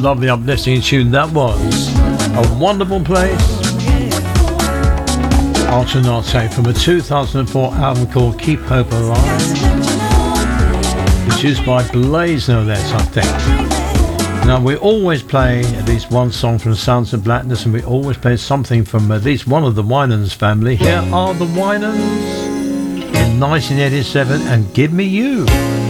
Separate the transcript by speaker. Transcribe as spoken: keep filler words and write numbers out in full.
Speaker 1: lovely uplifting tune that was. A Wonderful Place. Alternate from a two thousand four album called Keep Hope Alive. Produced by Blaze, no less, I think. Now, we always play at least one song from Sounds of Blackness, and we always play something from at least one of the Winans family. Here are the Winans in nineteen eighty-seven and Give Me You.